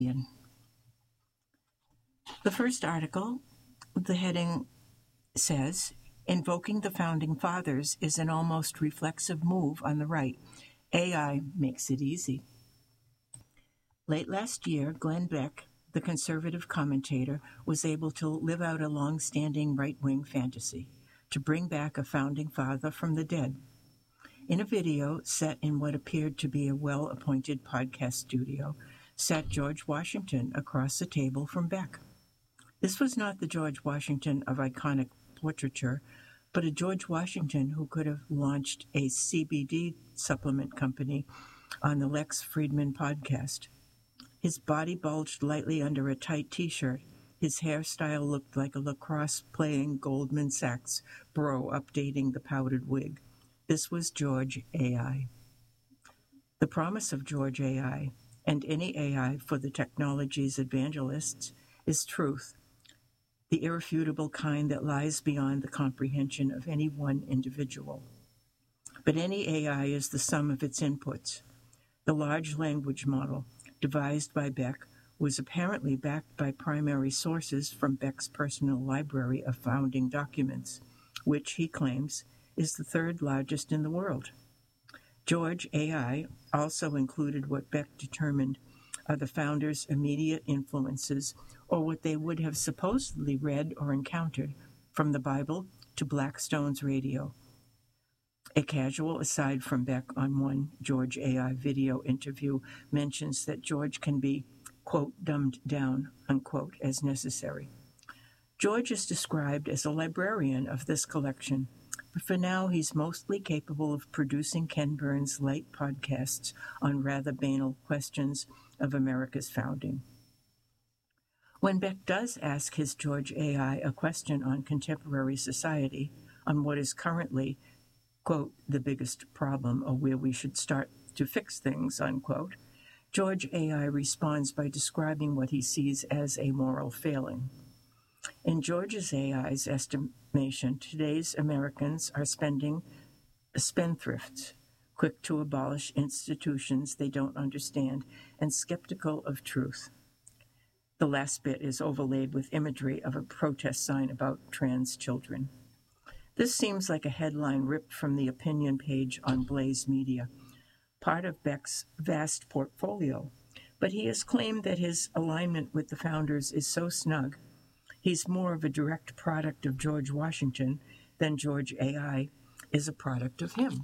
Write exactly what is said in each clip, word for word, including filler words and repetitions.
The first article, the heading says, "Invoking the Founding Fathers is an almost reflexive move on the right. A I makes it easy." Late last year, Glenn Beck, the conservative commentator, was able to live out a long-standing right-wing fantasy, to bring back a founding father from the dead. In a video set in what appeared to be a well-appointed podcast studio, sat George Washington across the table from Beck. This was not the George Washington of iconic portraiture, but a George Washington who could have launched a C B D supplement company on the Lex Friedman podcast. His body bulged lightly under a tight T-shirt. His hairstyle looked like a lacrosse-playing Goldman Sachs bro updating the powdered wig. This was George A I. The promise of George A I, and any A I for the technology's evangelists, is truth, the irrefutable kind that lies beyond the comprehension of any one individual. But any A I is the sum of its inputs. The large language model, devised by Beck, was apparently backed by primary sources from Beck's personal library of founding documents, which, he claims, is the third largest in the world. George A I also included what Beck determined are the founders' immediate influences, or what they would have supposedly read or encountered, from the Bible to Blackstone's radio. A casual aside from Beck on one George A I video interview mentions that George can be, quote, dumbed down, unquote, as necessary. George is described as a librarian of this collection, but for now he's mostly capable of producing Ken Burns' light podcasts on rather banal questions of America's founding. When Beck does ask his George A I a question on contemporary society, on what is currently, quote, the biggest problem, or where we should start to fix things, unquote, George A I responds by describing what he sees as a moral failing. In George's A I's estimation, today's Americans are spending spendthrifts, quick to abolish institutions they don't understand, and skeptical of truth. The last bit is overlaid with imagery of a protest sign about trans children. This seems like a headline ripped from the opinion page on Blaze Media, part of Beck's vast portfolio, but he has claimed that his alignment with the founders is so snug, he's more of a direct product of George Washington than George A I is a product of him.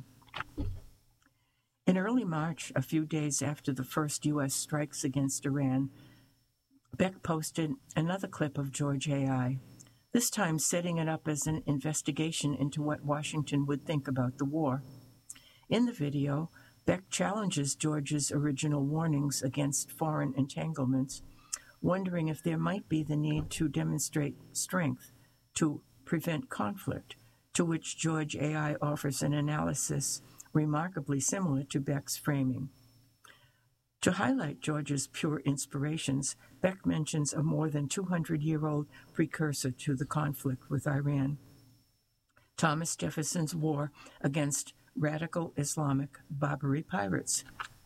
In early March, a few days after the first U S strikes against Iran, Beck posted another clip of George A I, this time setting it up as an investigation into what Washington would think about the war. In the video, Beck challenges George's original warnings against foreign entanglements, wondering if there might be the need to demonstrate strength to prevent conflict, to which George A I offers an analysis remarkably similar to Beck's framing. To highlight George's pure inspirations, Beck mentions a more than two hundred year old precursor to the conflict with Iran, Thomas Jefferson's war against radical Islamic Barbary pirates.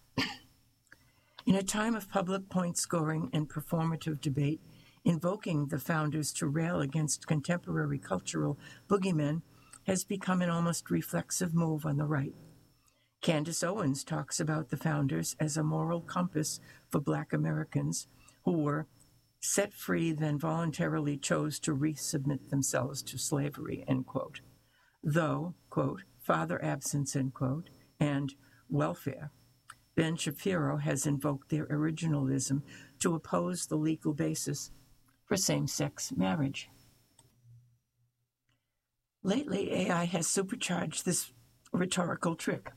In a time of public point scoring and performative debate, invoking the founders to rail against contemporary cultural boogeymen has become an almost reflexive move on the right. Candace Owens talks about the founders as a moral compass for Black Americans who were set free, then voluntarily chose to resubmit themselves to slavery, end quote. Though, quote, father absence, end quote, and welfare. Ben Shapiro has invoked their originalism to oppose the legal basis for same-sex marriage. Lately, A I has supercharged this rhetorical trick.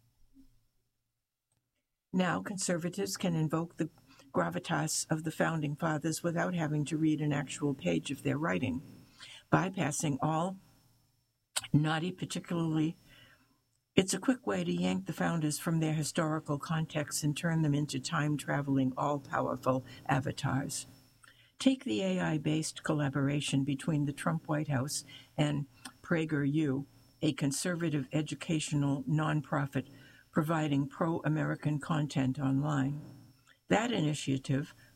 Now, conservatives can invoke the gravitas of the Founding Fathers without having to read an actual page of their writing, bypassing all naughty particularly. It's a quick way to yank the founders from their historical context and turn them into time-traveling, all-powerful avatars. Take the A I-based collaboration between the Trump White House and PragerU, a conservative educational nonprofit providing pro-American content online. That initiative,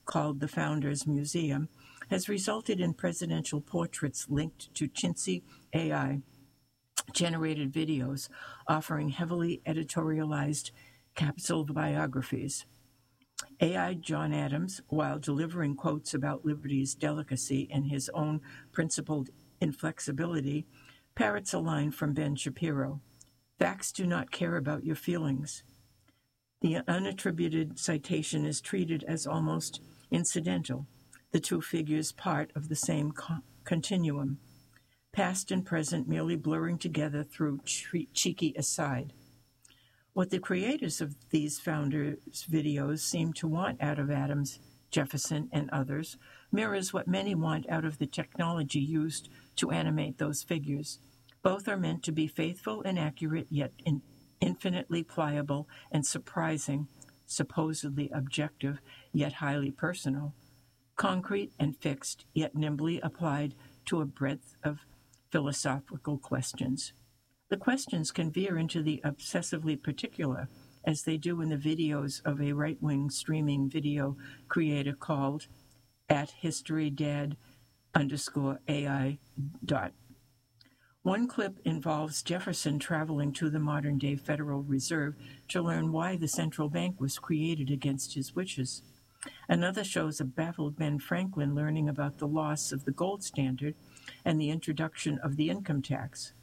called the Founders Museum, has resulted in presidential portraits linked to chintzy A I-generated videos offering heavily editorialized capsule biographies. A I John Adams, while delivering quotes about liberty's delicacy and his own principled inflexibility, parrots a line from Ben Shapiro: "Facts do not care about your feelings." The unattributed citation is treated as almost incidental, the two figures part of the same co- continuum, past and present merely blurring together through tre- cheeky aside. What the creators of these founders' videos seem to want out of Adams, Jefferson, and others mirrors what many want out of the technology used to animate those figures. Both are meant to be faithful and accurate, yet in, infinitely pliable and surprising, supposedly objective, yet highly personal, concrete and fixed, yet nimbly applied to a breadth of philosophical questions. The questions can veer into the obsessively particular, as they do in the videos of a right-wing streaming video creator called at historydad underscore AI dot. One clip involves Jefferson traveling to the modern-day Federal Reserve to learn why the central bank was created against his wishes. Another shows a baffled Ben Franklin learning about the loss of the gold standard and the introduction of the income tax.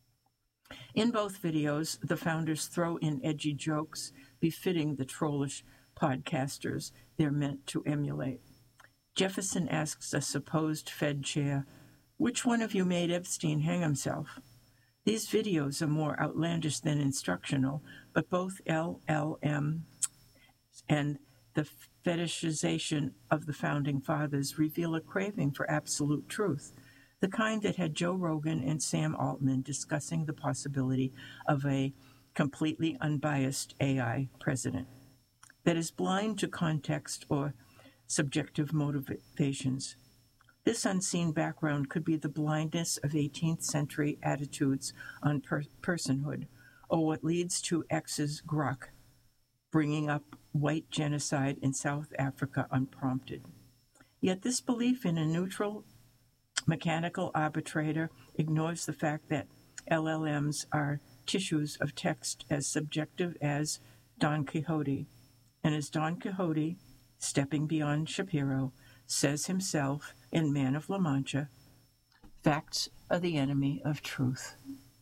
In both videos, the founders throw in edgy jokes befitting the trollish podcasters they're meant to emulate. Jefferson asks a supposed Fed chair, "Which one of you made Epstein hang himself?" These videos are more outlandish than instructional, but both L L M and the fetishization of the Founding Fathers reveal a craving for absolute truth, the kind that had Joe Rogan and Sam Altman discussing the possibility of a completely unbiased A I president that is blind to context or subjective motivations. This unseen background could be the blindness of eighteenth century attitudes on per- personhood, or what leads to X's grok, bringing up white genocide in South Africa unprompted. Yet this belief in a neutral, mechanical arbitrator ignores the fact that L L Ms are tissues of text as subjective as Don Quixote, and as Don Quixote, stepping beyond Shapiro, says himself in Man of La Mancha, facts are the enemy of truth.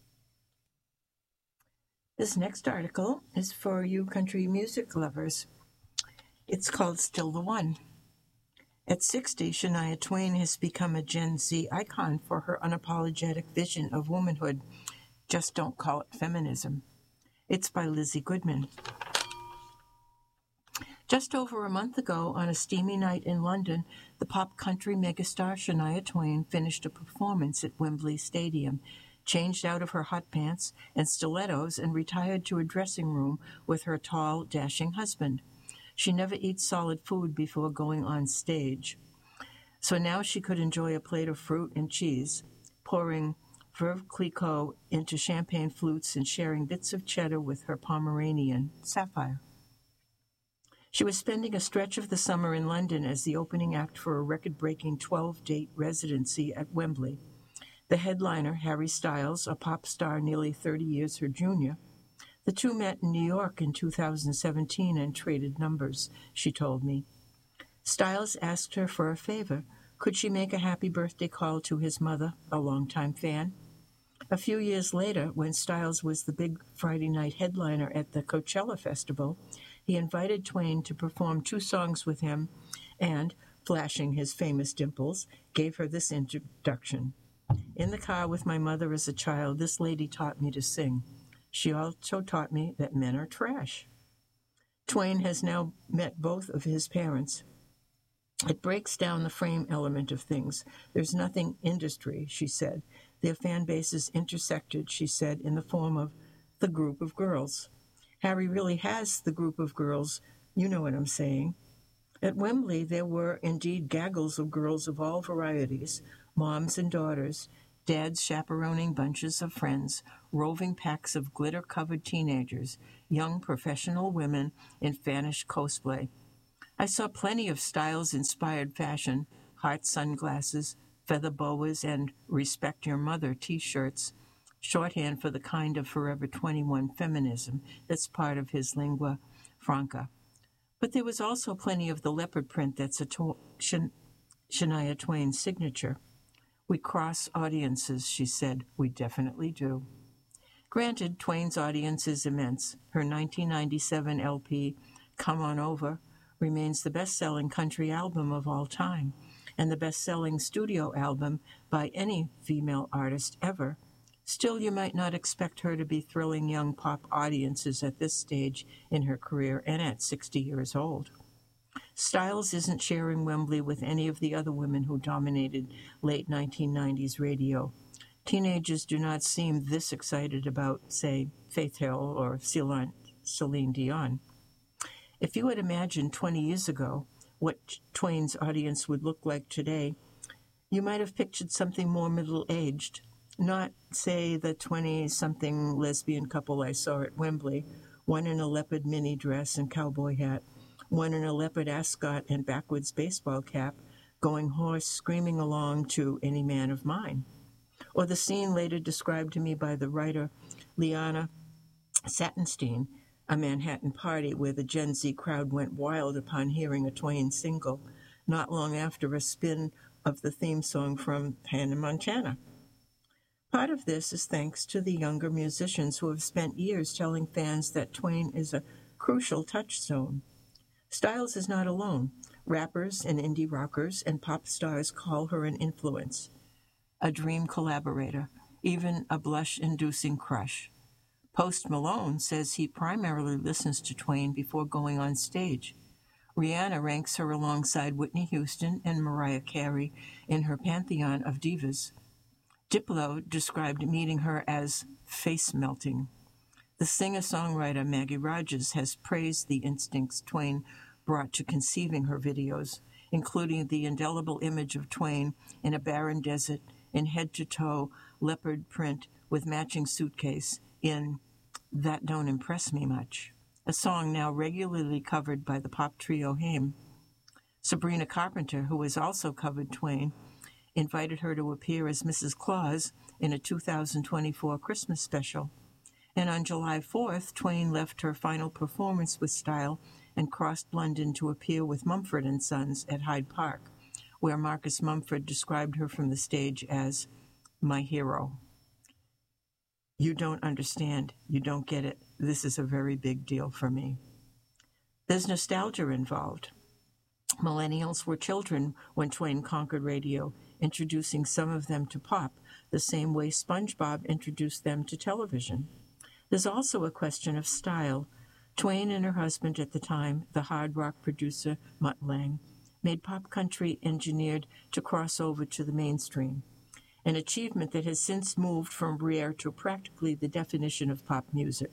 This next article is for you country music lovers. It's called Still the One. At sixty, Shania Twain has become a Gen Z icon for her unapologetic vision of womanhood. Just don't call it feminism. It's by Lizzie Goodman. Just over a month ago, on a steamy night in London, the pop country megastar Shania Twain finished a performance at Wembley Stadium, changed out of her hot pants and stilettos, and retired to a dressing room with her tall, dashing husband. She never eats solid food before going on stage. So now she could enjoy a plate of fruit and cheese, pouring Veuve Clicquot into champagne flutes and sharing bits of cheddar with her Pomeranian, Sapphire. She was spending a stretch of the summer in London as the opening act for a record-breaking twelve-date residency at Wembley. The headliner, Harry Styles, a pop star nearly thirty years her junior. The two met in New York in two thousand seventeen and traded numbers, she told me. Styles asked her for a favor. Could she make a happy birthday call to his mother, a longtime fan? A few years later, when Styles was the big Friday night headliner at the Coachella Festival, he invited Twain to perform two songs with him and, flashing his famous dimples, gave her this introduction. "In the car with my mother as a child, this lady taught me to sing. She also taught me that men are trash." Twain has now met both of his parents. It breaks down the frame element of things. There's nothing industry, she said. Their fan bases intersected, she said, in the form of the group of girls. Harry really has the group of girls. You know what I'm saying. At Wembley, there were indeed gaggles of girls of all varieties, moms and daughters, dads chaperoning bunches of friends, roving packs of glitter-covered teenagers, young professional women in Spanish cosplay. I saw plenty of styles-inspired fashion, heart sunglasses, feather boas, and respect your mother t-shirts, shorthand for the kind of Forever twenty-one feminism that's part of his lingua franca. But there was also plenty of the leopard print that's a to- Shan- Shania Twain signature. We cross audiences, she said. We definitely do. Granted, Twain's audience is immense. Her nineteen ninety-seven L P, Come On Over, remains the best-selling country album of all time and the best-selling studio album by any female artist ever. Still, you might not expect her to be thrilling young pop audiences at this stage in her career and at sixty years old. Styles isn't sharing Wembley with any of the other women who dominated late nineteen nineties radio. Teenagers do not seem this excited about, say, Faith Hill or Celine Dion. If you had imagined twenty years ago what Twain's audience would look like today, you might have pictured something more middle-aged, not, say, the twenty-something lesbian couple I saw at Wembley, one in a leopard mini dress and cowboy hat, one in a leopard ascot and backwards baseball cap, going hoarse, screaming along to Any Man of Mine. Or the scene later described to me by the writer Liana Satinstein, a Manhattan party where the Gen Z crowd went wild upon hearing a Twain single, not long after a spin of the theme song from Hannah Montana. Part of this is thanks to the younger musicians who have spent years telling fans that Twain is a crucial touchstone. Styles is not alone. Rappers and indie rockers and pop stars call her an influence, a dream collaborator, even a blush-inducing crush. Post Malone says he primarily listens to Twain before going on stage. Rihanna ranks her alongside Whitney Houston and Mariah Carey in her pantheon of divas. Diplo described meeting her as face-melting. The singer-songwriter Maggie Rogers has praised the instincts Twain brought to conceiving her videos, including the indelible image of Twain in a barren desert in head-to-toe leopard print with matching suitcase in That Don't Impress Me Much, a song now regularly covered by the pop trio Haim. Sabrina Carpenter, who has also covered Twain, invited her to appear as Missus Claus in a two thousand twenty-four Christmas special. And on July fourth, Twain left her final performance with style and crossed London to appear with Mumford and Sons at Hyde Park, where Marcus Mumford described her from the stage as my hero. You don't understand. You don't get it. This is a very big deal for me. There's nostalgia involved. Millennials were children when Twain conquered radio, introducing some of them to pop, the same way SpongeBob introduced them to television. There's also a question of style. Twain and her husband at the time, the hard rock producer Mutt Lange, made pop country engineered to cross over to the mainstream, an achievement that has since moved from rare to practically the definition of pop music.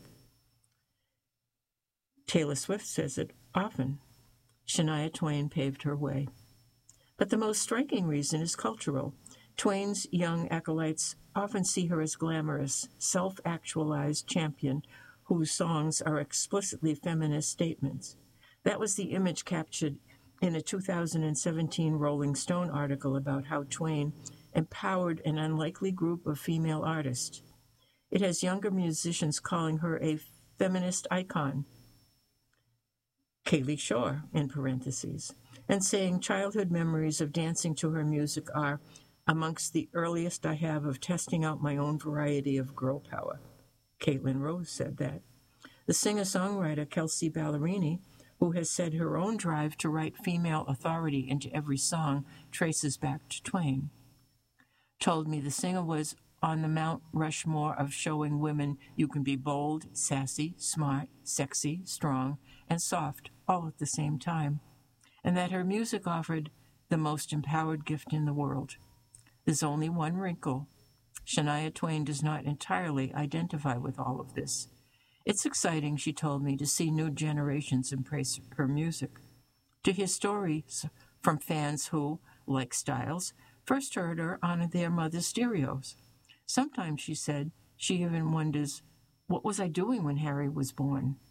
Taylor Swift says it often. Shania Twain paved her way. But the most striking reason is cultural. Twain's young acolytes often see her as glamorous, self-actualized champion whose songs are explicitly feminist statements. That was the image captured in a two thousand seventeen Rolling Stone article about how Twain empowered an unlikely group of female artists. It has younger musicians calling her a feminist icon, Kaylee Shore, in parentheses, and saying childhood memories of dancing to her music are amongst the earliest I have of testing out my own variety of girl power. Caitlin Rose said that. The singer-songwriter Kelsea Ballerini, who has said her own drive to write female authority into every song traces back to Twain, told me the singer was on the Mount Rushmore of showing women you can be bold, sassy, smart, sexy, strong, and soft all at the same time, and that her music offered the most empowered gift in the world. There's only one wrinkle. Shania Twain does not entirely identify with all of this. It's exciting, she told me, to see new generations embrace her music, to hear stories from fans who, like Styles, first heard her on their mother's stereos. Sometimes, she said, she even wonders, what was I doing when Harry was born?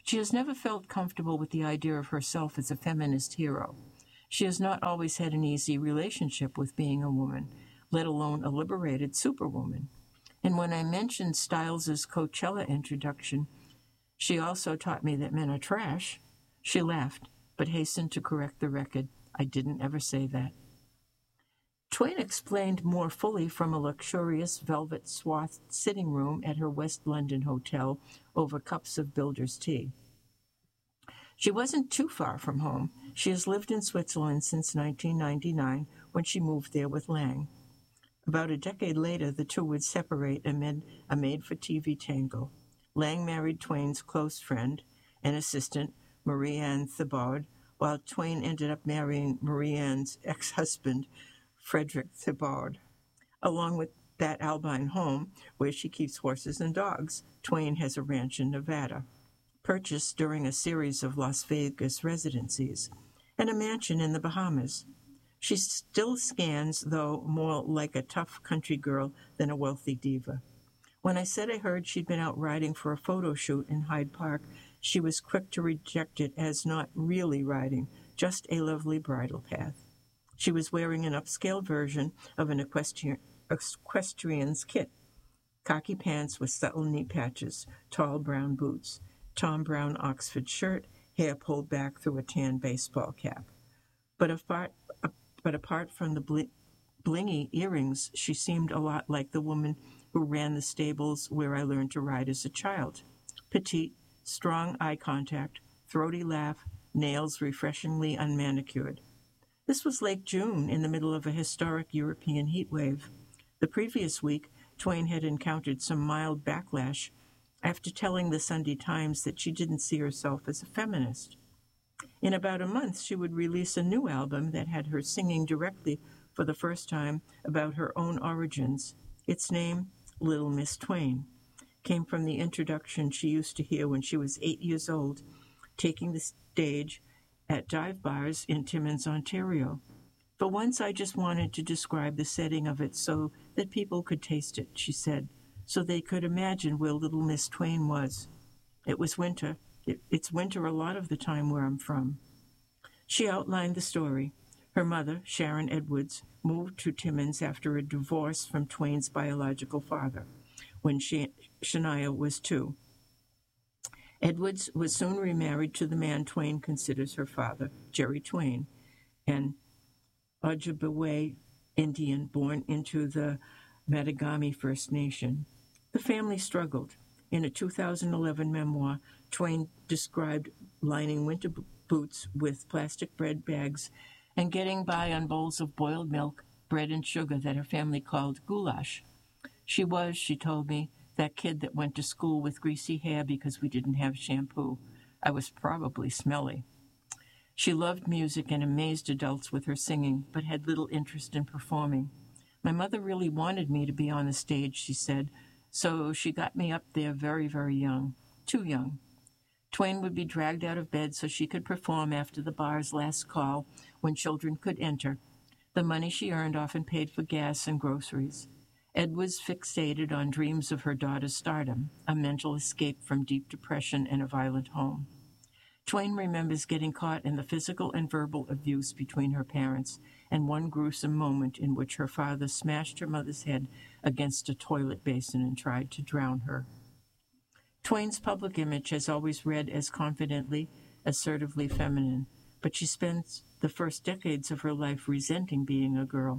She has never felt comfortable with the idea of herself as a feminist hero. She has not always had an easy relationship with being a woman, let alone a liberated superwoman. And when I mentioned Styles' Coachella introduction, she also taught me that men are trash. She laughed, but hastened to correct the record. I didn't ever say that. Twain explained more fully from a luxurious velvet swathed sitting room at her West London hotel over cups of builder's tea. She wasn't too far from home. She has lived in Switzerland since nineteen ninety-nine, when she moved there with Lang. About a decade later, the two would separate amid a made-for-T V tangle. Lang married Twain's close friend and assistant, Marie Anne Thibaud, while Twain ended up marrying Marie Anne's ex-husband, Frederick Thibaud. Along with that Albine home, where she keeps horses and dogs, Twain has a ranch in Nevada, purchased during a series of Las Vegas residencies, and a mansion in the Bahamas. She still scans, though, more like a tough country girl than a wealthy diva. When I said I heard she'd been out riding for a photo shoot in Hyde Park, she was quick to reject it as not really riding, just a lovely bridle path. She was wearing an upscale version of an equestrian, equestrian's kit, khaki pants with subtle knee patches, tall brown boots, Tom Brown Oxford shirt, hair pulled back through a tan baseball cap. But apart, but apart from the bl- blingy earrings, she seemed a lot like the woman who ran the stables where I learned to ride as a child. Petite, strong eye contact, throaty laugh, nails refreshingly unmanicured. This was late June, in the middle of a historic European heat wave. The previous week, Twain had encountered some mild backlash after telling the Sunday Times that she didn't see herself as a feminist. In about a month, she would release a new album that had her singing directly for the first time about her own origins. Its name, Little Miss Twain, came from the introduction she used to hear when she was eight years old, taking the stage at dive bars in Timmins, Ontario. For once, I just wanted to describe the setting of it so that people could taste it, she said, so they could imagine where Little Miss Twain was. It was winter. It, it's winter a lot of the time where I'm from. She outlined the story. Her mother, Sharon Edwards, moved to Timmins after a divorce from Twain's biological father, when she, Shania was two. Edwards was soon remarried to the man Twain considers her father, Jerry Twain, an Ojibwe Indian born into the Matagami First Nation. The family struggled. In a two thousand eleven memoir, Twain described lining winter b- boots with plastic bread bags and getting by on bowls of boiled milk, bread, and sugar that her family called goulash. She was, she told me, that kid that went to school with greasy hair because we didn't have shampoo. I was probably smelly. She loved music and amazed adults with her singing, but had little interest in performing. My mother really wanted me to be on the stage, she said, so she got me up there very, very young. Too young. Twain would be dragged out of bed so she could perform after the bar's last call when children could enter. The money she earned often paid for gas and groceries. Ed was fixated on dreams of her daughter's stardom, a mental escape from deep depression and a violent home. Twain remembers getting caught in the physical and verbal abuse between her parents, and one gruesome moment in which her father smashed her mother's head against a toilet basin and tried to drown her. Twain's public image has always read as confidently, assertively feminine, but she spends the first decades of her life resenting being a girl.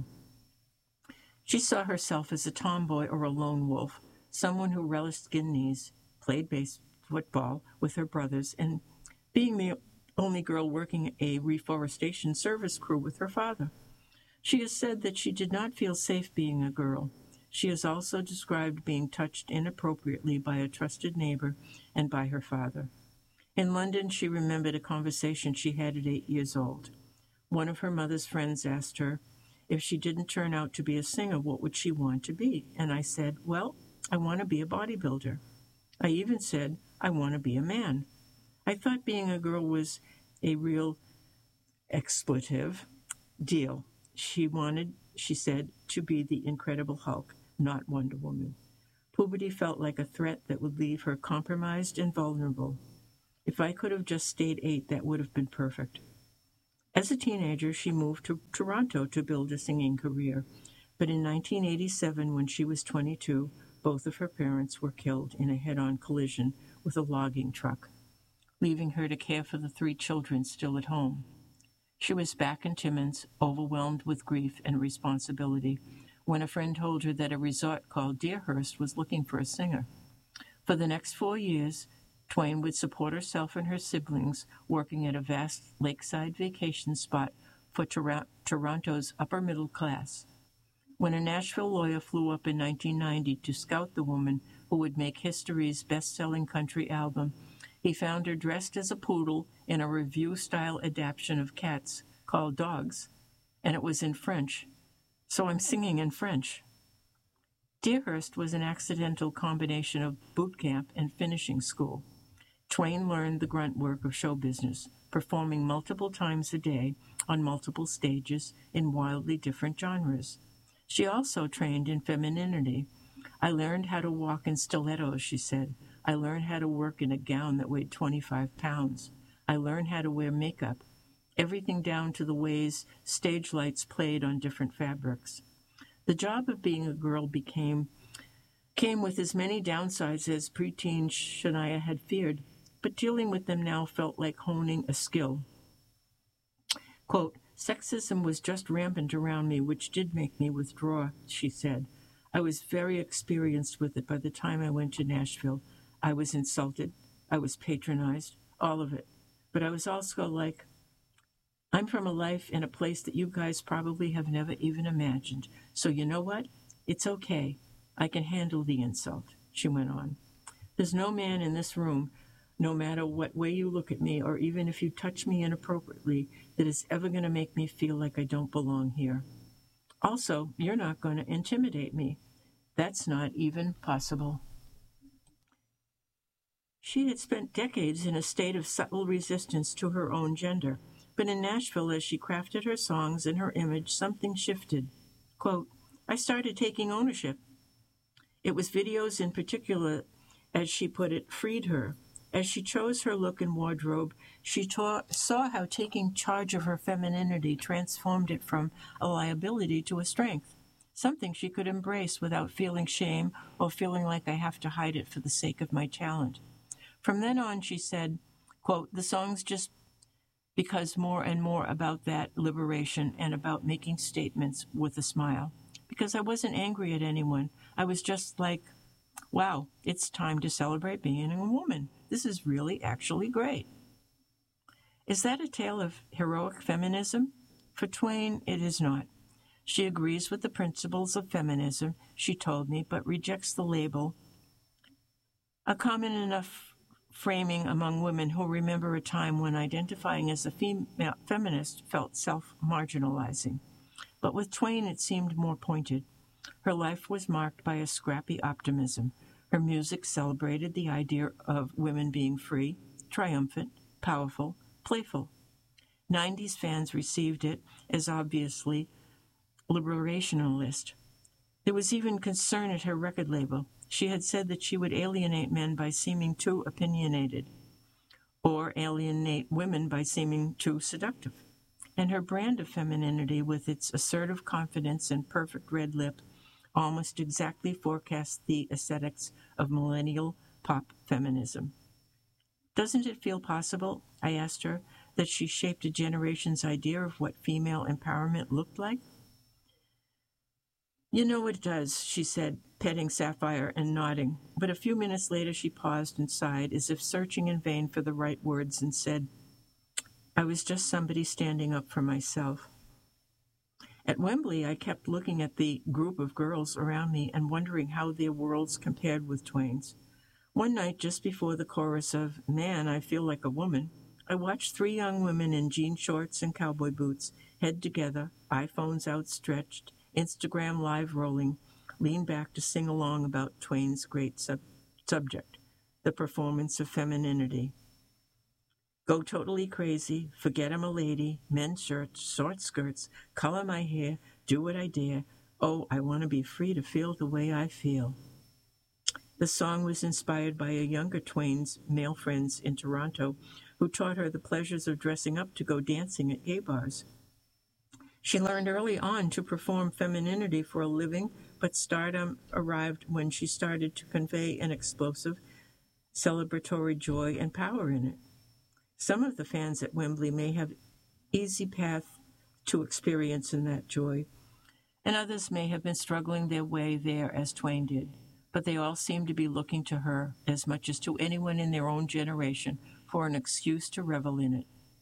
She saw herself as a tomboy or a lone wolf, someone who relished skin knees, played base football with her brothers, and being the only girl working a reforestation service crew with her father. She has said that she did not feel safe being a girl. She has also described being touched inappropriately by a trusted neighbor and by her father. In London, she remembered a conversation she had at eight years old. One of her mother's friends asked her, if she didn't turn out to be a singer, what would she want to be? And I said, well, I want to be a bodybuilder. I even said, I want to be a man. I thought being a girl was a real expletive deal. She wanted, she said, to be the Incredible Hulk, not Wonder Woman. Puberty felt like a threat that would leave her compromised and vulnerable. If I could have just stayed eight, that would have been perfect. As a teenager, she moved to Toronto to build a singing career. But in nineteen eighty-seven, when she was twenty-two, both of her parents were killed in a head-on collision with a logging truck, leaving her to care for the three children still at home. She was back in Timmins, overwhelmed with grief and responsibility, when a friend told her that a resort called Deerhurst was looking for a singer. For the next four years, Twain would support herself and her siblings, working at a vast lakeside vacation spot for Tor- Toronto's upper middle class. When a Nashville lawyer flew up in nineteen ninety to scout the woman who would make history's best-selling country album, he found her dressed as a poodle in a revue-style adaptation of Cats called Dogs, and it was in French. So I'm singing in French. Deerhurst was an accidental combination of boot camp and finishing school. Twain learned the grunt work of show business, performing multiple times a day on multiple stages in wildly different genres. She also trained in femininity. I learned how to walk in stilettos, she said. I learned how to work in a gown that weighed twenty-five pounds. I learned how to wear makeup, everything down to the ways stage lights played on different fabrics. The job of being a girl became came with as many downsides as preteen Shania had feared, but dealing with them now felt like honing a skill. Quote, sexism was just rampant around me, which did make me withdraw, she said. I was very experienced with it by the time I went to Nashville. I was insulted. I was patronized, all of it. But I was also like, I'm from a life in a place that you guys probably have never even imagined. So you know what? It's okay. I can handle the insult, she went on. There's no man in this room, no matter what way you look at me, or even if you touch me inappropriately, that is ever going to make me feel like I don't belong here. Also, you're not going to intimidate me. That's not even possible. She had spent decades in a state of subtle resistance to her own gender, but in Nashville, as she crafted her songs and her image, something shifted. Quote, I started taking ownership. It was videos in particular, as she put it, freed her. As she chose her look and wardrobe, she ta- saw how taking charge of her femininity transformed it from a liability to a strength, something she could embrace without feeling shame or feeling like I have to hide it for the sake of my talent. From then on, she said, quote, the songs just because more and more about that liberation and about making statements with a smile. Because I wasn't angry at anyone. I was just like, wow, it's time to celebrate being a woman. This is really actually great. Is that a tale of heroic feminism? For Twain, it is not. She agrees with the principles of feminism, she told me, but rejects the label, a common enough framing among women who remember a time when identifying as a female feminist felt self-marginalizing. But with Twain, it seemed more pointed. Her life was marked by a scrappy optimism. Her music celebrated the idea of women being free, triumphant, powerful, playful. nineties fans received it as obviously liberationalist. There was even concern at her record label. She had said that she would alienate men by seeming too opinionated, or alienate women by seeming too seductive. And her brand of femininity, with its assertive confidence and perfect red lip, almost exactly forecast the aesthetics of millennial pop feminism. Doesn't it feel possible, I asked her, that she shaped a generation's idea of what female empowerment looked like? You know it does, she said, petting Sapphire and nodding. But a few minutes later she paused and sighed, as if searching in vain for the right words, and said, I was just somebody standing up for myself. At Wembley, I kept looking at the group of girls around me and wondering how their worlds compared with Twain's. One night, just before the chorus of Man, I Feel Like a Woman, I watched three young women in jean shorts and cowboy boots, head together, iPhones outstretched, Instagram live rolling, lean back to sing along about Twain's great sub- subject, the performance of femininity. Go totally crazy, forget I'm a lady, men's shirts, short skirts, color my hair, do what I dare. Oh, I want to be free to feel the way I feel. The song was inspired by a younger Twain's male friends in Toronto who taught her the pleasures of dressing up to go dancing at gay bars. She learned early on to perform femininity for a living, but stardom arrived when she started to convey an explosive, celebratory joy and power in it. Some of the fans at Wembley may have easy path to experience in that joy, and others may have been struggling their way there as Twain did, but they all seem to be looking to her as much as to anyone in their own generation for an excuse to revel in it.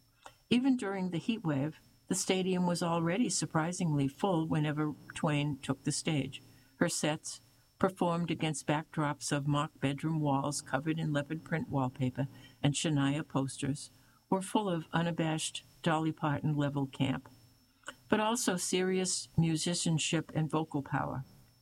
Even during the heat wave, the stadium was already surprisingly full whenever Twain took the stage. Her sets, performed against backdrops of mock bedroom walls covered in leopard print wallpaper and Shania posters, were full of unabashed Dolly Parton-level camp, but also serious musicianship and vocal power.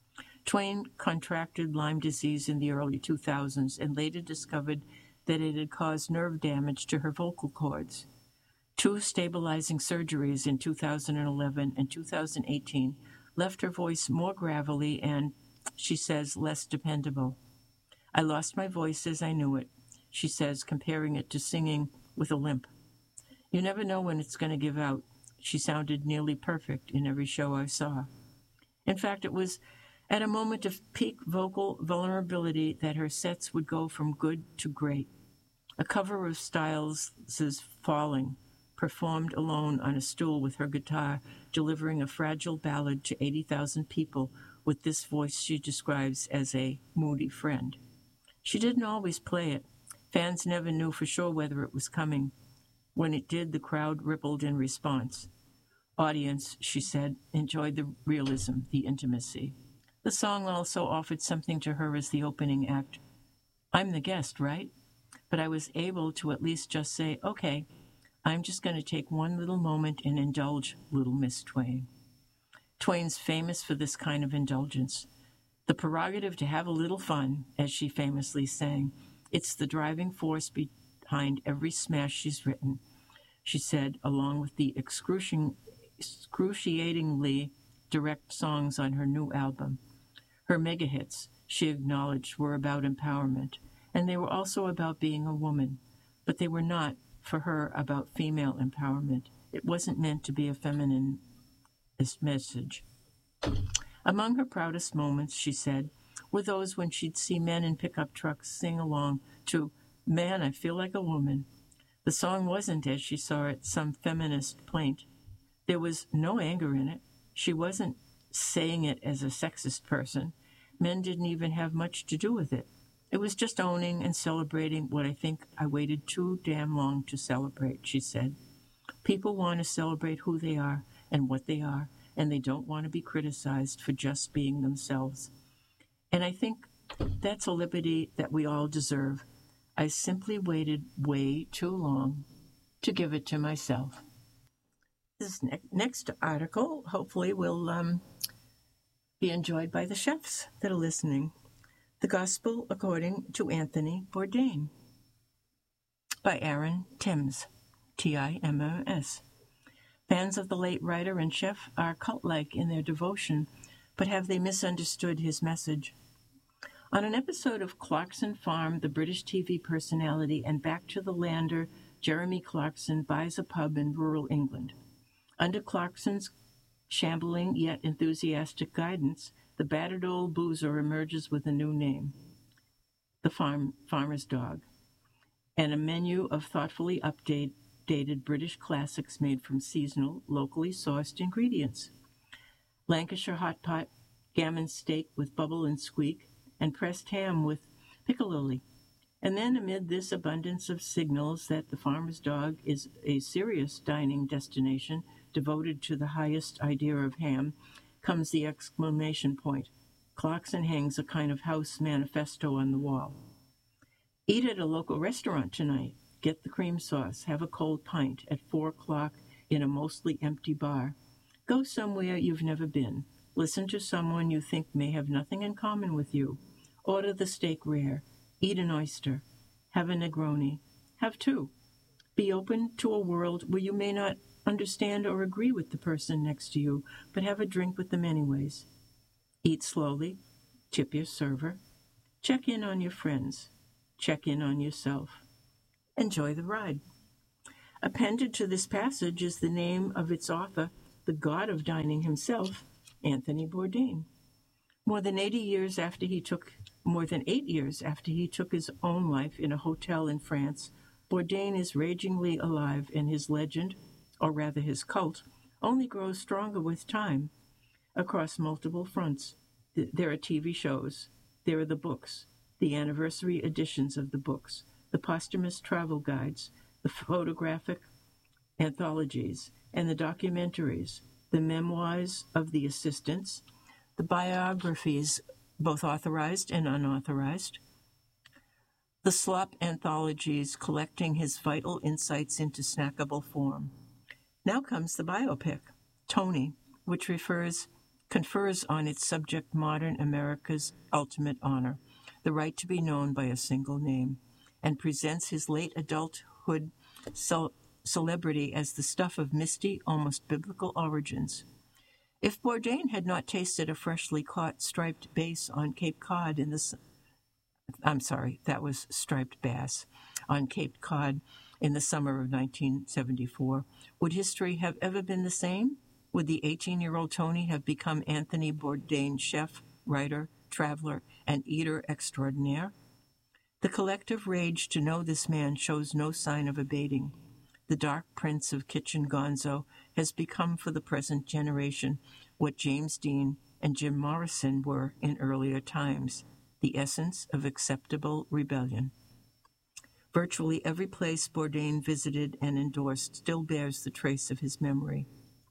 Twain contracted Lyme disease in the early two thousands and later discovered that it had caused nerve damage to her vocal cords. Two stabilizing surgeries in two thousand eleven and two thousand eighteen left her voice more gravelly and, she says, less dependable. I lost my voice as I knew it, she says, comparing it to singing with a limp. You never know when it's going to give out. She sounded nearly perfect in every show I saw. In fact, it was at a moment of peak vocal vulnerability that her sets would go from good to great. A cover of Styles' Falling, performed alone on a stool with her guitar, delivering a fragile ballad to eighty thousand people with this voice she describes as a moody friend. She didn't always play it. Fans never knew for sure whether it was coming. When it did, the crowd rippled in response. Audience, she said, enjoyed the realism, the intimacy. The song also offered something to her as the opening act. I'm the guest, right? But I was able to at least just say, okay, I'm just going to take one little moment and indulge little Miss Twain. Twain's famous for this kind of indulgence. The prerogative to have a little fun, as she famously sang. It's the driving force behind every smash she's written, she said, along with the excruciating, excruciatingly direct songs on her new album. Her mega hits, she acknowledged, were about empowerment, and they were also about being a woman, but they were not, for her, about female empowerment. It wasn't meant to be a feminist message. Among her proudest moments, she said, were those when she'd see men in pickup trucks sing along to Man, I Feel Like a Woman. The song wasn't, as she saw it, some feminist plaint. There was no anger in it. She wasn't saying it as a sexist person. Men didn't even have much to do with it. It was just owning and celebrating what I think I waited too damn long to celebrate, she said. People want to celebrate who they are and what they are, and they don't want to be criticized for just being themselves. And I think that's a liberty that we all deserve. I simply waited way too long to give it to myself. This ne- next article hopefully will um, be enjoyed by the chefs that are listening. The Gospel According to Anthony Bourdain by Aaron Timms, T I M O S. Fans of the late writer and chef are cult-like in their devotion, but have they misunderstood his message? On an episode of Clarkson Farm, the British T V personality and Back to the Lander, Jeremy Clarkson buys a pub in rural England. Under Clarkson's shambling yet enthusiastic guidance, the battered old boozer emerges with a new name, the farm, Farmer's Dog, and a menu of thoughtfully updated British classics made from seasonal, locally sourced ingredients. Lancashire hot pot, gammon steak with bubble and squeak, and pressed ham with piccalilli. And then amid this abundance of signals that the Farmer's Dog is a serious dining destination devoted to the highest idea of ham, comes the exclamation point. Clarkson hangs a kind of house manifesto on the wall. Eat at a local restaurant tonight. Get the cream sauce. Have a cold pint at four o'clock in a mostly empty bar. Go somewhere you've never been. Listen to someone you think may have nothing in common with you. Order the steak rare. Eat an oyster. Have a Negroni. Have two. Be open to a world where you may not understand or agree with the person next to you, but have a drink with them anyways. Eat slowly. Tip your server. Check in on your friends. Check in on yourself. Enjoy the ride. Appended to this passage is the name of its author, the god of dining himself, Anthony Bourdain. More than eighty years after he took, more than eight years after he took his own life in a hotel in France, Bourdain is ragingly alive, and his legend, or rather his cult, only grows stronger with time. Across multiple fronts, there are T V shows, there are the books, the anniversary editions of the books, the posthumous travel guides, the photographic anthologies, and the documentaries, the memoirs of the assistants, the biographies, both authorized and unauthorized, the slop anthologies collecting his vital insights into snackable form. Now comes the biopic, Tony, which refers, confers on its subject modern America's ultimate honor, the right to be known by a single name, and presents his late adulthood ce- celebrity as the stuff of misty, almost biblical origins. If Bourdain had not tasted a freshly caught striped bass on Cape Cod in the I'm sorry, that was striped bass on Cape Cod in the summer of nineteen seventy-four, would history have ever been the same? Would the eighteen-year-old Tony have become Anthony Bourdain, chef, writer, traveler, and eater extraordinaire? The collective rage to know this man shows no sign of abating. The dark prince of Kitchen Gonzo has become for the present generation what James Dean and Jim Morrison were in earlier times, the essence of acceptable rebellion. Virtually every place Bourdain visited and endorsed still bears the trace of his memory.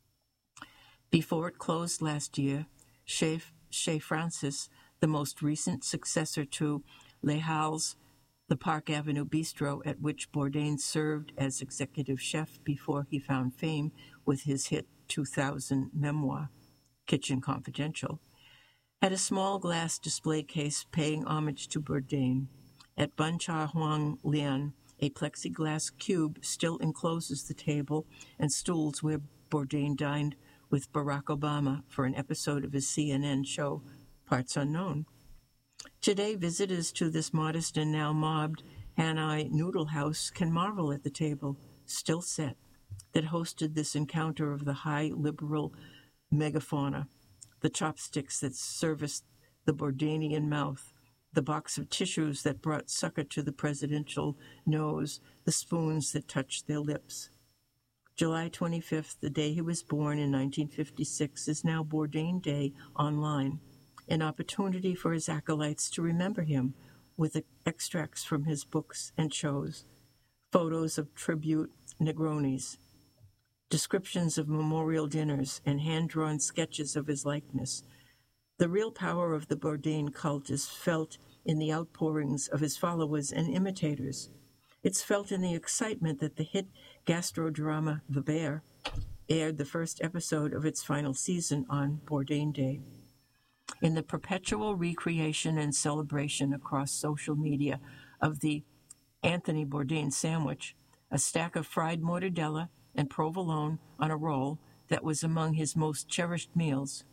Before it closed last year, Chez, Chez Francis, the most recent successor to Les Halles, the Park Avenue bistro at which Bourdain served as executive chef before he found fame with his hit two thousand memoir, Kitchen Confidential, had a small glass display case paying homage to Bourdain. At Ban Cha Huang Lian, a plexiglass cube still encloses the table and stools where Bourdain dined with Barack Obama for an episode of his C N N show, Parts Unknown. Today, visitors to this modest and now mobbed Hanoi Noodle House can marvel at the table, still set, that hosted this encounter of the high liberal megafauna, the chopsticks that serviced the Bourdainian mouth, the box of tissues that brought succor to the presidential nose, the spoons that touched their lips. July twenty-fifth, the day he was born in nineteen fifty-six, is now Bourdain Day online, an opportunity for his acolytes to remember him with extracts from his books and shows, photos of tribute Negronis, descriptions of memorial dinners, and hand-drawn sketches of his likeness. The real power of the Bourdain cult is felt in the outpourings of his followers and imitators. It's felt in the excitement that the hit gastrodrama The Bear aired the first episode of its final season on Bourdain Day. In the perpetual recreation and celebration across social media of the Anthony Bourdain sandwich, a stack of fried mortadella and provolone on a roll that was among his most cherished meals,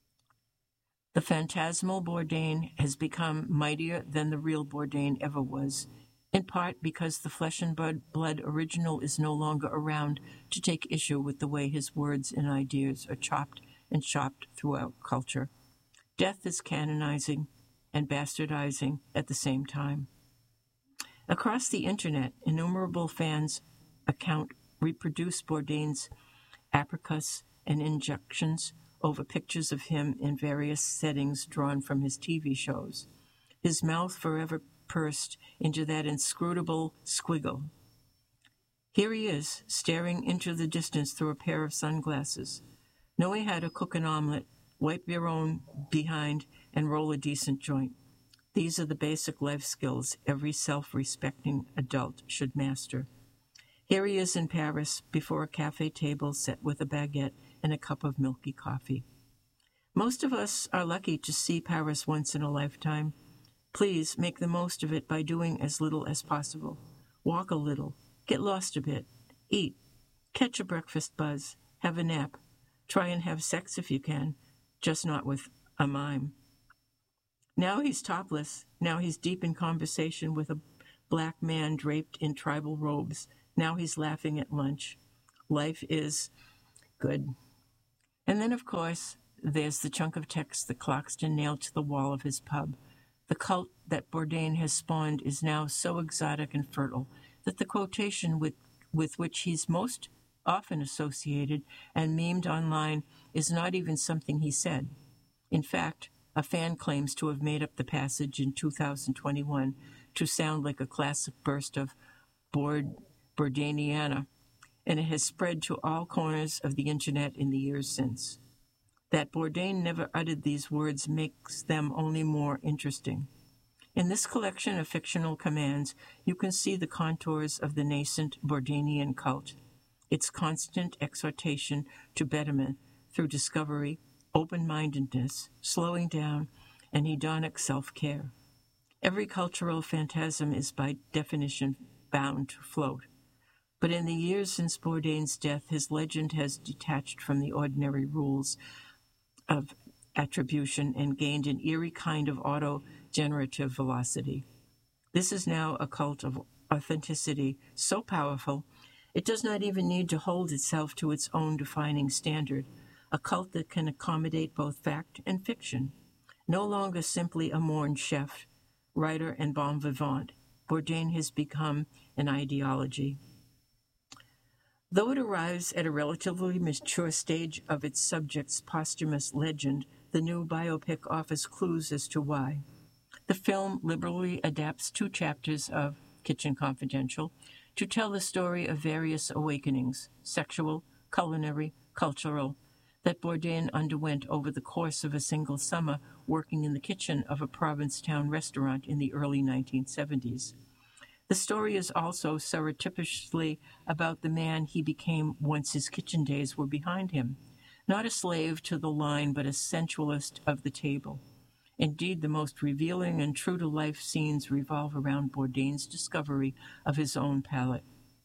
the phantasmal Bourdain has become mightier than the real Bourdain ever was, in part because the flesh and blood original is no longer around to take issue with the way his words and ideas are chopped and chopped throughout culture. Death is canonizing and bastardizing at the same time. Across the internet, innumerable fans account reproduce Bourdain's apricus and injections over pictures of him in various settings drawn from his T V shows, his mouth forever pursed into that inscrutable squiggle. Here he is, staring into the distance through a pair of sunglasses, knowing how to cook an omelet, wipe your own behind, and roll a decent joint. These are the basic life skills every self-respecting adult should master. Here he is in Paris, before a cafe table set with a baguette and a cup of milky coffee. Most of us are lucky to see Paris once in a lifetime. Please make the most of it by doing as little as possible. Walk a little, get lost a bit, eat, catch a breakfast buzz, have a nap, try and have sex if you can, just not with a mime. Now he's topless. Now he's deep in conversation with a black man draped in tribal robes. Now he's laughing at lunch. Life is good. And then, of course, there's the chunk of text that Cloxton nailed to the wall of his pub. The cult that Bourdain has spawned is now so exotic and fertile that the quotation with, with which he's most often associated and memed online is not even something he said. In fact, a fan claims to have made up the passage in two thousand twenty-one to sound like a classic burst of Bourd- Bourdainiana, and it has spread to all corners of the internet in the years since. That Bourdain never uttered these words makes them only more interesting. In this collection of fictional commands, you can see the contours of the nascent Bourdainian cult, its constant exhortation to betterment through discovery, open-mindedness, slowing down, and hedonic self-care. Every cultural phantasm is by definition bound to float. But in the years since Bourdain's death, his legend has detached from the ordinary rules of attribution and gained an eerie kind of auto-generative velocity. This is now a cult of authenticity so powerful, it does not even need to hold itself to its own defining standard, a cult that can accommodate both fact and fiction. No longer simply a mourned chef, writer, and bon vivant, Bourdain has become an ideology. Though it arrives at a relatively mature stage of its subject's posthumous legend, the new biopic offers clues as to why. The film liberally adapts two chapters of Kitchen Confidential to tell the story of various awakenings, sexual, culinary, cultural, that Bourdain underwent over the course of a single summer working in the kitchen of a Provincetown restaurant in the early nineteen seventies. The story is also surreptitiously about the man he became once his kitchen days were behind him, not a slave to the line but a sensualist of the table. Indeed, the most revealing and true-to-life scenes revolve around Bourdain's discovery of his own palate.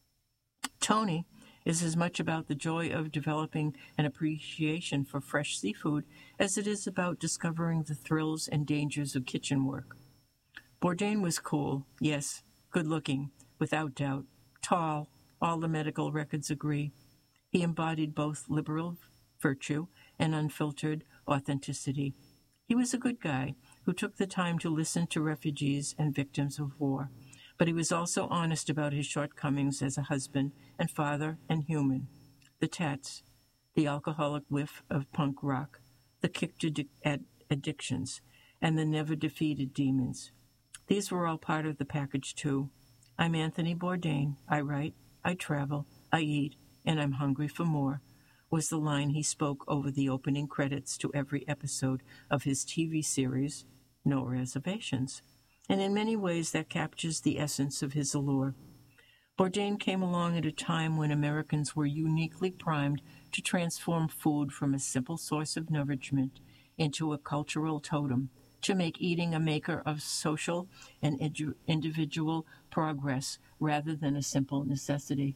Tony is as much about the joy of developing an appreciation for fresh seafood as it is about discovering the thrills and dangers of kitchen work. Bourdain was cool, yes, good-looking, without doubt, tall, all the medical records agree. He embodied both liberal virtue and unfiltered authenticity. He was a good guy who took the time to listen to refugees and victims of war, but he was also honest about his shortcomings as a husband and father and human. The tats, the alcoholic whiff of punk rock, the kick to di- ad- addictions, and the never-defeated demons. These were all part of the package, too. I'm Anthony Bourdain. I write, I travel, I eat, and I'm hungry for more, was the line he spoke over the opening credits to every episode of his T V series, No Reservations. And in many ways that captures the essence of his allure. Bourdain came along at a time when Americans were uniquely primed to transform food from a simple source of nourishment into a cultural totem, to make eating a maker of social and edu- individual progress rather than a simple necessity.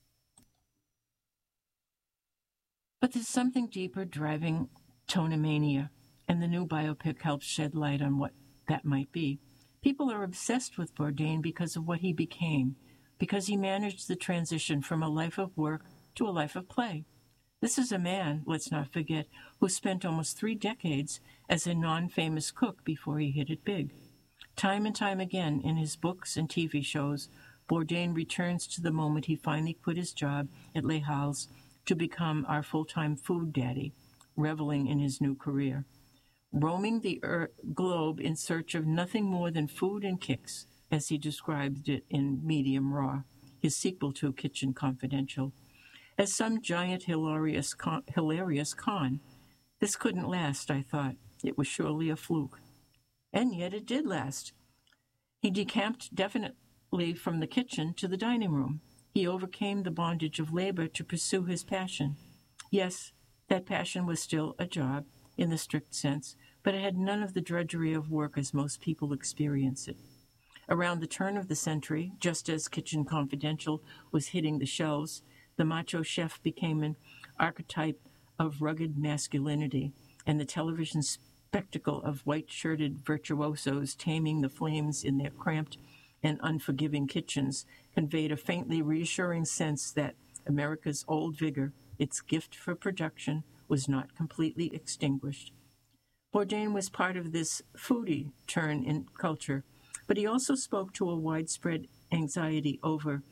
But there's something deeper driving tonomania, and the new biopic helps shed light on what that might be. People are obsessed with Bourdain because of what he became, because he managed the transition from a life of work to a life of play. This is a man, let's not forget, who spent almost three decades as a non-famous cook before he hit it big. Time and time again, in his books and T V shows, Bourdain returns to the moment he finally quit his job at Les Halles to become our full-time food daddy, reveling in his new career. Roaming the er- globe in search of nothing more than food and kicks, as he described it in Medium Raw, his sequel to Kitchen Confidential. As some giant hilarious con, hilarious con. This couldn't last, I thought. It was surely a fluke. And yet it did last. He decamped definitely from the kitchen to the dining room. He overcame the bondage of labor to pursue his passion. Yes, that passion was still a job, in the strict sense, but it had none of the drudgery of work as most people experience it. Around the turn of the century, just as Kitchen Confidential was hitting the shelves, the macho chef became an archetype of rugged masculinity, and the television spectacle of white-shirted virtuosos taming the flames in their cramped and unforgiving kitchens conveyed a faintly reassuring sense that America's old vigor, its gift for production, was not completely extinguished. Bourdain was part of this foodie turn in culture, but he also spoke to a widespread anxiety over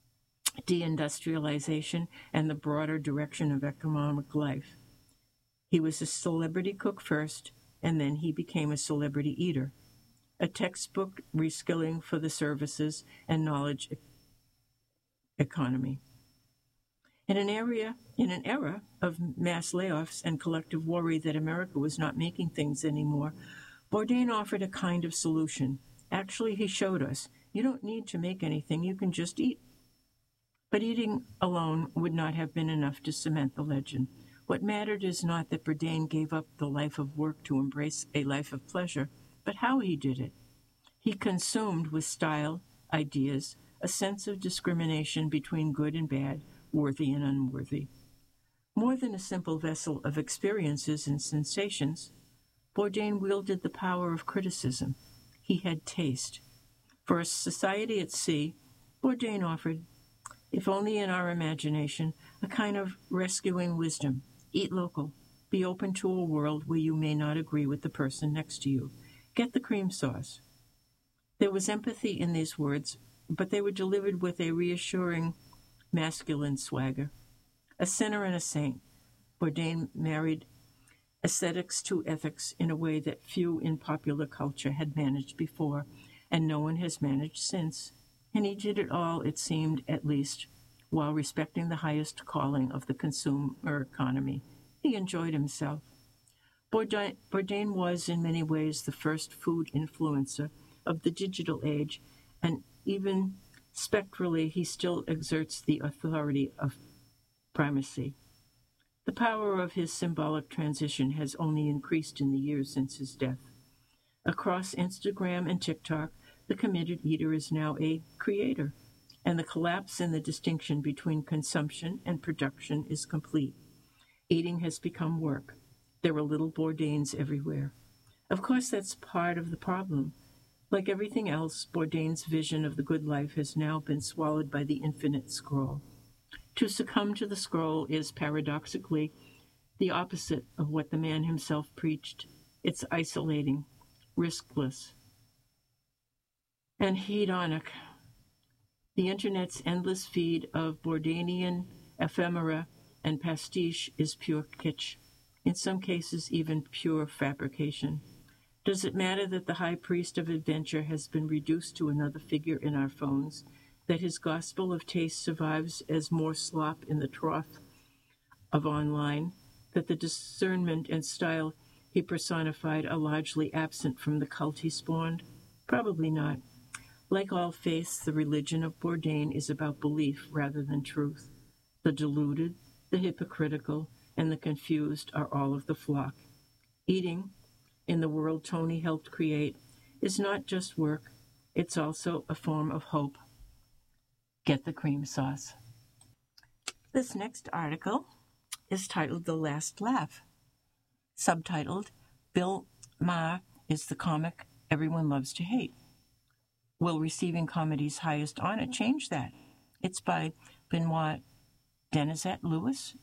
deindustrialization and the broader direction of economic life. He was a celebrity cook first, and then he became a celebrity eater, a textbook reskilling for the services and knowledge e- economy. In an area, in an era of mass layoffs and collective worry that America was not making things anymore, Bourdain offered a kind of solution. Actually, he showed us, you don't need to make anything, you can just eat. But eating alone would not have been enough to cement the legend. What mattered is not that Bourdain gave up the life of work to embrace a life of pleasure, but how he did it. He consumed with style, ideas, a sense of discrimination between good and bad, worthy and unworthy. More than a simple vessel of experiences and sensations, Bourdain wielded the power of criticism. He had taste. For a society at sea, Bourdain offered, if only in our imagination, a kind of rescuing wisdom. Eat local. Be open to a world where you may not agree with the person next to you. Get the cream sauce. There was empathy in these words, but they were delivered with a reassuring masculine swagger. A sinner and a saint, Bourdain married aesthetics to ethics in a way that few in popular culture had managed before, and no one has managed since. And he did it all, it seemed, at least, while respecting the highest calling of the consumer economy. He enjoyed himself. Bourdain, Bourdain was, in many ways, the first food influencer of the digital age, and even spectrally, he still exerts the authority of primacy. The power of his symbolic transition has only increased in the years since his death. Across Instagram and TikTok, the committed eater is now a creator, and the collapse in the distinction between consumption and production is complete. Eating has become work. There are little Bourdains everywhere. Of course, that's part of the problem. Like everything else, Bourdain's vision of the good life has now been swallowed by the infinite scroll. To succumb to the scroll is, paradoxically, the opposite of what the man himself preached. It's isolating, riskless, and hedonic. The Internet's endless feed of Bourdainian ephemera and pastiche is pure kitsch, in some cases even pure fabrication. Does it matter that the high priest of adventure has been reduced to another figure in our phones, that his gospel of taste survives as more slop in the trough of online, that the discernment and style he personified are largely absent from the cult he spawned? Probably not. Like all faiths, the religion of Bourdain is about belief rather than truth. The deluded, the hypocritical, and the confused are all of the flock. Eating, in the world Tony helped create, is not just work, it's also a form of hope. Get the cream sauce. This next article is titled The Last Laugh, subtitled, Bill Maher is the comic everyone loves to hate. Will receiving comedy's highest honor change that? It's by Benoit Denizet Lewis.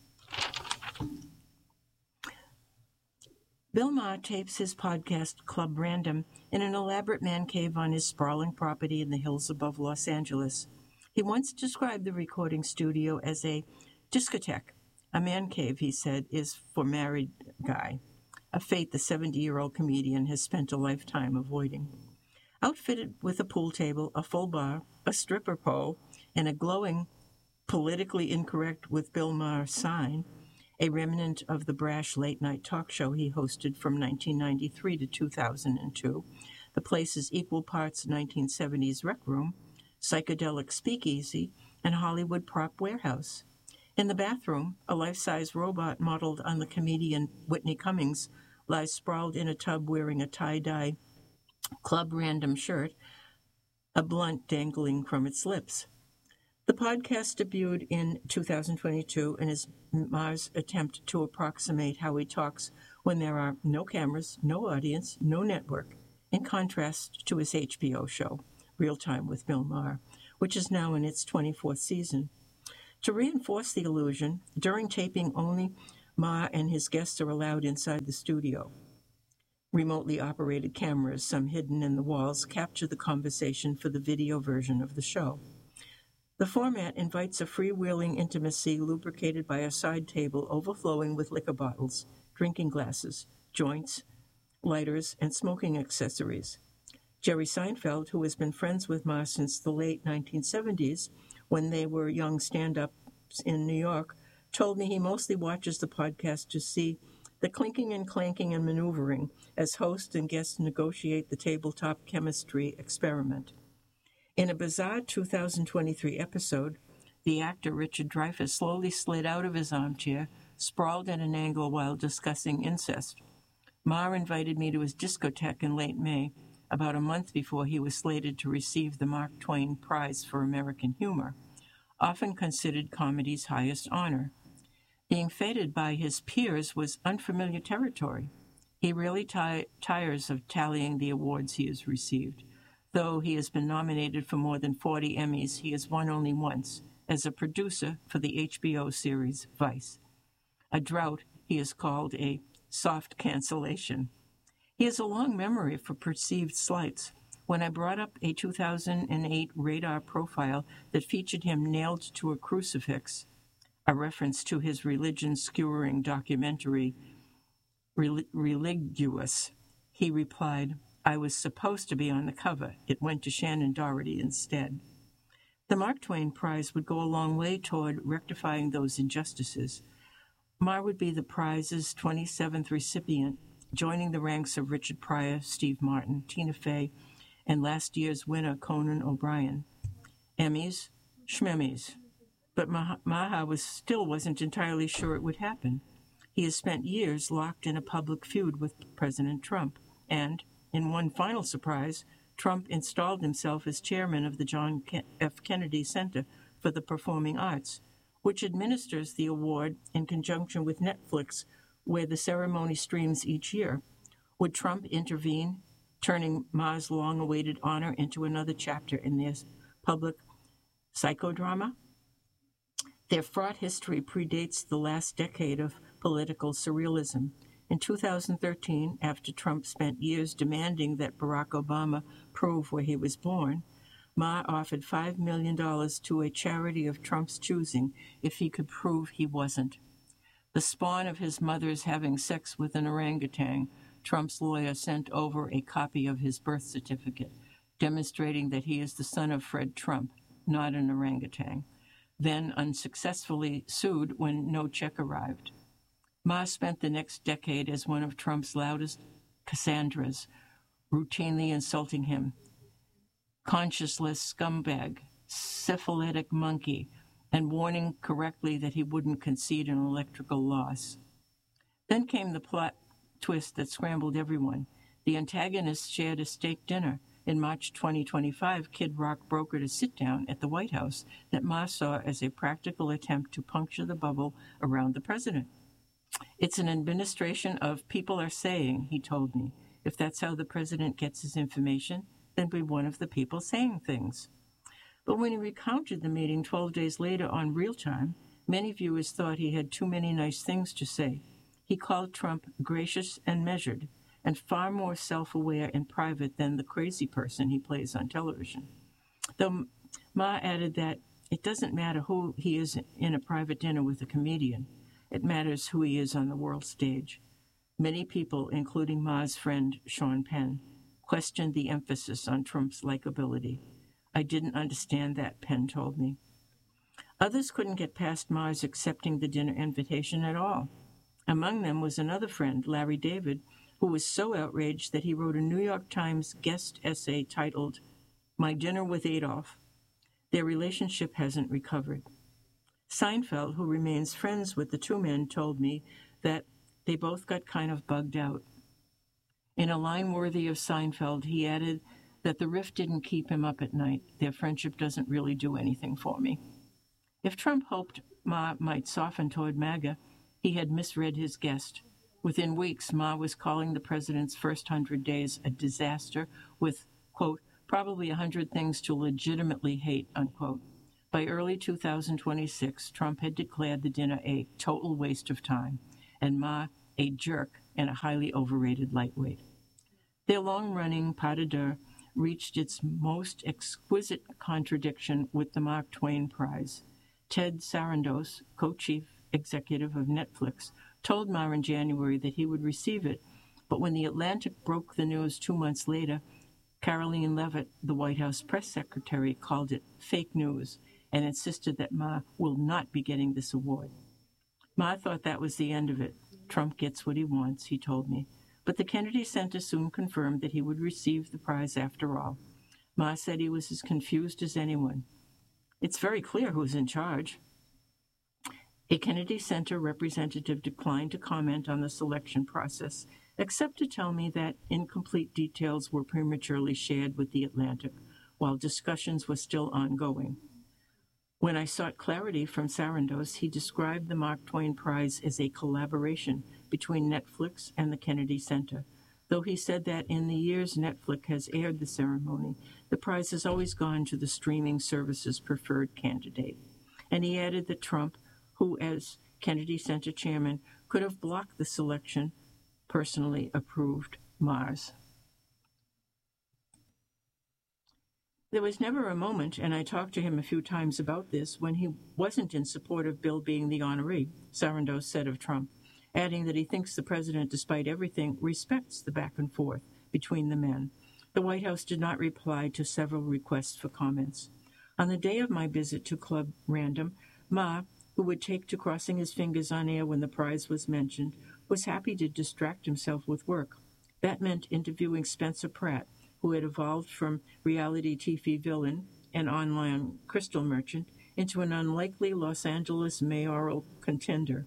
Bill Maher tapes his podcast Club Random in an elaborate man cave on his sprawling property in the hills above Los Angeles. He once described the recording studio as a discotheque. A man cave, he said, is for married guy, a fate the seventy-year-old comedian has spent a lifetime avoiding. Outfitted with a pool table, a full bar, a stripper pole, and a glowing, politically incorrect with Bill Maher sign, a remnant of the brash late-night talk show he hosted from nineteen ninety-three to two thousand two, the place's equal parts nineteen seventies rec room, psychedelic speakeasy, and Hollywood prop warehouse. In the bathroom, a life-size robot modeled on the comedian Whitney Cummings lies sprawled in a tub wearing a tie-dye Club Random shirt, a blunt dangling from its lips. The podcast debuted in two thousand twenty-two and is Maher's attempt to approximate how he talks when there are no cameras, no audience, no network, in contrast to his H B O show, Real Time with Bill Maher, which is now in its twenty-fourth season. To reinforce the illusion, during taping only Maher and his guests are allowed inside the studio. Remotely operated cameras, some hidden in the walls, capture the conversation for the video version of the show. The format invites a freewheeling intimacy lubricated by a side table overflowing with liquor bottles, drinking glasses, joints, lighters, and smoking accessories. Jerry Seinfeld, who has been friends with Maher since the late nineteen seventies, when they were young stand-ups in New York, told me he mostly watches the podcast to see the clinking and clanking and maneuvering as host and guests negotiate the tabletop chemistry experiment. In a bizarre two thousand twenty-three episode, the actor Richard Dreyfuss slowly slid out of his armchair, sprawled at an angle while discussing incest. Maher invited me to his discotheque in late May, about a month before he was slated to receive the Mark Twain Prize for American Humor, often considered comedy's highest honor. Being feted by his peers was unfamiliar territory. He really ti- tires of tallying the awards he has received. Though he has been nominated for more than forty Emmys, he has won only once, as a producer for the H B O series Vice. A drought he has called a soft cancellation. He has a long memory for perceived slights. When I brought up a two thousand eight radar profile that featured him nailed to a crucifix, a reference to his religion-skewering documentary, Rel- Religulous, he replied, "I was supposed to be on the cover. It went to Shannon Doherty instead." The Mark Twain Prize would go a long way toward rectifying those injustices. Maher would be the prize's twenty-seventh recipient, joining the ranks of Richard Pryor, Steve Martin, Tina Fey, and last year's winner Conan O'Brien. Emmys, schmemmys. But Maher was, still wasn't entirely sure it would happen. He has spent years locked in a public feud with President Trump, and, in one final surprise, Trump installed himself as chairman of the John F. Kennedy Center for the Performing Arts, which administers the award in conjunction with Netflix, where the ceremony streams each year. Would Trump intervene, turning Maher's long-awaited honor into another chapter in their public psychodrama? Their fraught history predates the last decade of political surrealism. In two thousand thirteen, after Trump spent years demanding that Barack Obama prove where he was born, Maher offered five million dollars to a charity of Trump's choosing if he could prove he wasn't. The spawn of his mother's having sex with an orangutan, Trump's lawyer sent over a copy of his birth certificate, demonstrating that he is the son of Fred Trump, not an orangutan, then unsuccessfully sued when no check arrived. Maher spent the next decade as one of Trump's loudest Cassandras, routinely insulting him. Conscienceless scumbag, syphilitic monkey, and warning correctly that he wouldn't concede an electrical loss. Then came the plot twist that scrambled everyone. The antagonists shared a steak dinner. In March twenty twenty-five, Kid Rock brokered a sit-down at the White House that Maher saw as a practical attempt to puncture the bubble around the president. "It's an administration of people are saying," he told me. "If that's how the president gets his information, then be one of the people saying things." But when he recounted the meeting twelve days later on Real Time, many viewers thought he had too many nice things to say. He called Trump gracious and measured, and far more self-aware in private than the crazy person he plays on television. Though Maher added that it doesn't matter who he is in a private dinner with a comedian. It matters who he is on the world stage. Many people, including Maher's friend Sean Penn, questioned the emphasis on Trump's likability. "I didn't understand that," Penn told me. Others couldn't get past Maher's accepting the dinner invitation at all. Among them was another friend, Larry David, who was so outraged that he wrote a New York Times guest essay titled, "My Dinner with Adolf." Their relationship hasn't recovered. Seinfeld, who remains friends with the two men, told me that they both got kind of bugged out. In a line worthy of Seinfeld, he added that the rift didn't keep him up at night. "Their friendship doesn't really do anything for me." If Trump hoped Maher might soften toward MAGA, he had misread his guest. Within weeks, Ma was calling the president's first hundred days a disaster with, quote, probably a hundred things to legitimately hate, unquote. By early two thousand twenty-six, Trump had declared the dinner a total waste of time, and Ma a jerk and a highly overrated lightweight. Their long-running pas de deux reached its most exquisite contradiction with the Mark Twain Prize. Ted Sarandos, co-chief executive of Netflix, told Ma in January that he would receive it, but when The Atlantic broke the news two months later, Karoline Leavitt, the White House press secretary, called it fake news and insisted that Ma will not be getting this award. Ma thought that was the end of it. Trump gets what he wants, he told me. But the Kennedy Center soon confirmed that he would receive the prize after all. Ma said he was as confused as anyone. It's very clear who's in charge. A Kennedy Center representative declined to comment on the selection process, except to tell me that incomplete details were prematurely shared with The Atlantic, while discussions were still ongoing. When I sought clarity from Sarandos, he described the Mark Twain Prize as a collaboration between Netflix and the Kennedy Center, though he said that in the years Netflix has aired the ceremony, the prize has always gone to the streaming service's preferred candidate. And he added that Trump, who as Kennedy Center chairman could have blocked the selection, personally approved Ma's. There was never a moment, and I talked to him a few times about this, when he wasn't in support of Bill being the honoree, Sarandos said of Trump, adding that he thinks the president, despite everything, respects the back and forth between the men. The White House did not reply to several requests for comments. On the day of my visit to Club Random, Ma, who would take to crossing his fingers on air when the prize was mentioned, was happy to distract himself with work. That meant interviewing Spencer Pratt, who had evolved from reality T V villain and online crystal merchant into an unlikely Los Angeles mayoral contender.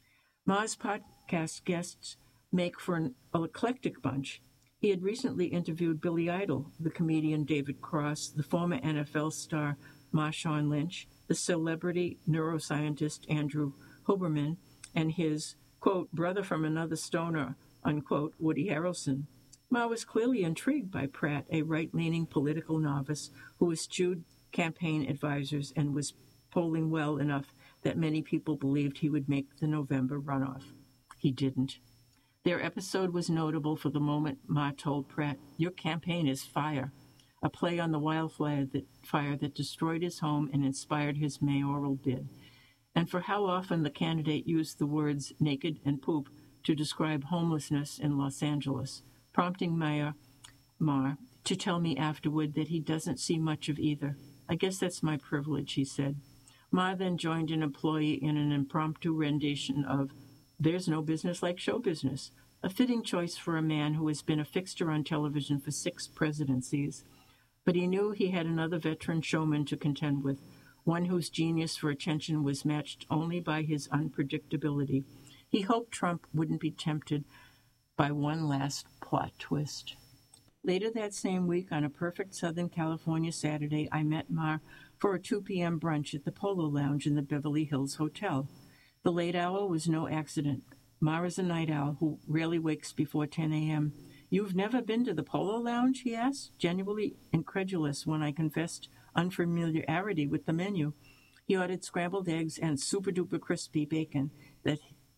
Ma's podcast guests make for an eclectic bunch. He had recently interviewed Billy Idol, the comedian David Cross, the former N F L star Marshawn Lynch, the celebrity neuroscientist Andrew Huberman, and his, quote, brother from another stoner, unquote, Woody Harrelson. Ma was clearly intrigued by Pratt, a right-leaning political novice who eschewed campaign advisors and was polling well enough that many people believed he would make the November runoff. He didn't. Their episode was notable for the moment Ma told Pratt, "Your campaign is fire," a play on the wildfire that, fire that destroyed his home and inspired his mayoral bid, and for how often the candidate used the words naked and poop to describe homelessness in Los Angeles, prompting Mayor Ma to tell me afterward that he doesn't see much of either. "I guess that's my privilege," he said. Ma then joined an employee in an impromptu rendition of "There's No Business Like Show Business," a fitting choice for a man who has been a fixture on television for six presidencies. But he knew he had another veteran showman to contend with, one whose genius for attention was matched only by his unpredictability. He hoped Trump wouldn't be tempted by one last plot twist. Later that same week, on a perfect Southern California Saturday, I met Ma for a two p.m. brunch at the Polo Lounge in the Beverly Hills Hotel. The late hour was no accident. Ma is a night owl who rarely wakes before ten a.m. "You've never been to the Polo Lounge?" he asked, genuinely incredulous when I confessed unfamiliarity with the menu. He ordered scrambled eggs and super-duper crispy bacon that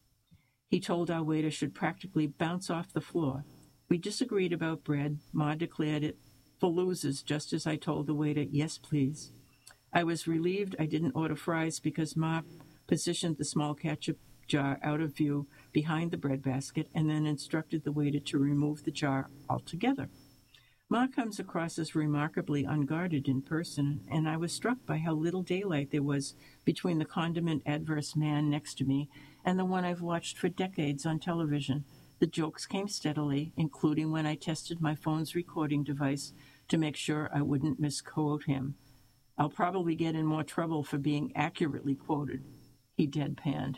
he told our waiter should practically bounce off the floor. We disagreed about bread. Ma declared it for losers, just as I told the waiter, "Yes, please." I was relieved I didn't order fries because Ma positioned the small ketchup jar out of view behind the breadbasket and then instructed the waiter to remove the jar altogether. Ma comes across as remarkably unguarded in person, and I was struck by how little daylight there was between the condiment-adverse man next to me and the one I've watched for decades on television. The jokes came steadily, including when I tested my phone's recording device to make sure I wouldn't misquote him. "I'll probably get in more trouble for being accurately quoted," he deadpanned.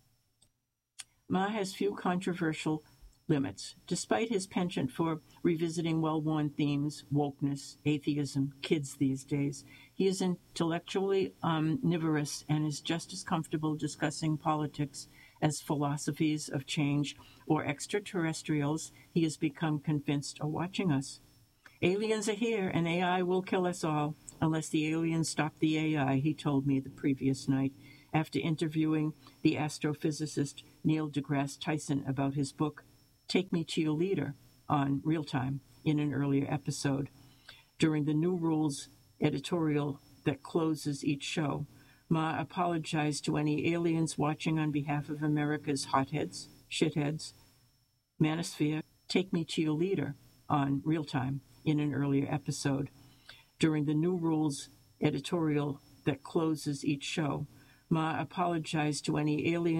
Ma has few controversial limits. Despite his penchant for revisiting well-worn themes, wokeness, atheism, kids these days, he is intellectually omnivorous and is just as comfortable discussing politics as philosophies of change or extraterrestrials he has become convinced are watching us. Aliens are here and A I will kill us all unless the aliens stop the A I, he told me the previous night after interviewing the astrophysicist Neil deGrasse Tyson about his book, Take Me to Your Leader, on Real Time in an earlier episode. During the New Rules editorial that closes each show, Ma apologized to any aliens watching on behalf of America's hotheads, shitheads, manosphere. Take Me to Your Leader on Real Time in an earlier episode. During the New Rules editorial that closes each show, Ma apologized to any aliens